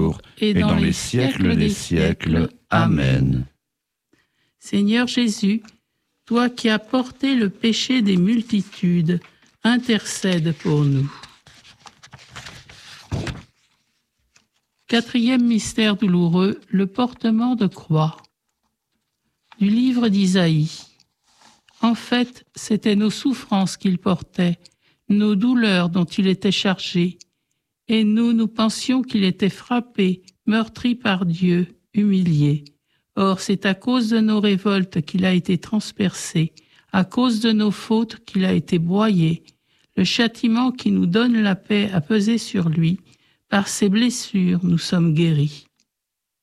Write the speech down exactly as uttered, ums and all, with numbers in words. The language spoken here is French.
toujours, et dans les siècles des siècles. Amen. Seigneur Jésus, toi qui as porté le péché des multitudes, intercède pour nous. Quatrième mystère douloureux, le portement de croix. Du livre d'Isaïe. En fait, c'étaient nos souffrances qu'il portait, nos douleurs dont il était chargé. Et nous, nous pensions qu'il était frappé, meurtri par Dieu, humilié. Or, c'est à cause de nos révoltes qu'il a été transpercé, à cause de nos fautes qu'il a été broyé. Le châtiment qui nous donne la paix a pesé sur lui. Par ses blessures, nous sommes guéris.